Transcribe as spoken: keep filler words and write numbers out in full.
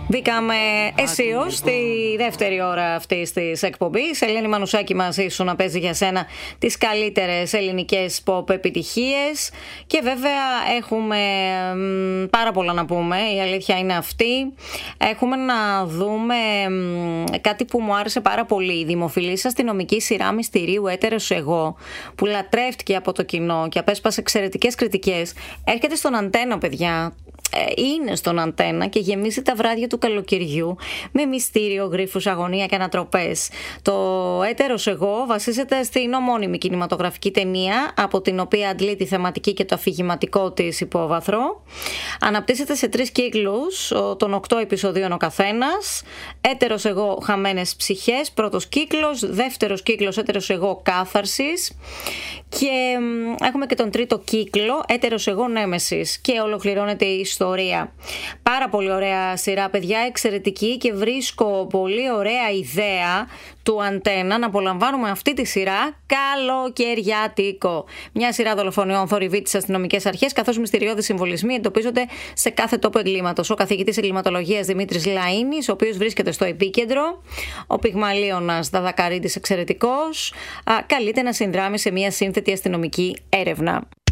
Μπήκαμε αισίως στη δεύτερη ώρα αυτής της εκπομπής. Ελένη Μανουσάκη μαζί σου να παίζει για σένα τις καλύτερες ελληνικές pop επιτυχίες. Και βέβαια έχουμε πάρα πολλά να πούμε, η αλήθεια είναι αυτή. Έχουμε να δούμε κάτι που μου άρεσε πάρα πολύ. Η δημοφιλής αστυνομική σειρά μυστηρίου Έτερος Εγώ, που λατρεύτηκε από το κοινό και απέσπασε εξαιρετικές κριτικές, έρχεται στον Αντένα, παιδιά. Είναι στον Αντένα και γεμίζει τα βράδια του καλοκαιριού με μυστήριο, γρίφους, αγωνία και ανατροπές. Το Έτερος Εγώ βασίζεται στην ομώνυμη κινηματογραφική ταινία, από την οποία αντλεί τη θεματική και το αφηγηματικό της υπόβαθρο. Αναπτύσσεται σε τρεις κύκλους, των οκτώ επεισοδίων ο καθένας. Έτερος Εγώ, χαμένες ψυχές, πρώτος κύκλος. Δεύτερος κύκλος, Έτερος Εγώ, κάθαρσης. Και έχουμε και τον τρίτο κύκλο, Έτερος Εγώ, νέμεσης. Και ολοκληρώνεται η ιστορία. Πάρα πολύ ωραία σειρά, παιδιά, εξαιρετική, και βρίσκω πολύ ωραία ιδέα του Αντένα να απολαμβάνουμε αυτή τη σειρά καλοκαιριάτικο. Μια σειρά δολοφονιών θορυβεί τις αστυνομικές αρχές, καθώς μυστηριώδεις συμβολισμοί εντοπίζονται σε κάθε τόπο εγκλήματος. Ο καθηγητής εγκληματολογίας Δημήτρης Λαΐνης, ο οποίος βρίσκεται στο επίκεντρο, ο πυγμαλίωνας Δαδακαρίτης εξαιρετικός, καλείται να συνδράμει σε μια σύνθετη αστυνομική έρευνα.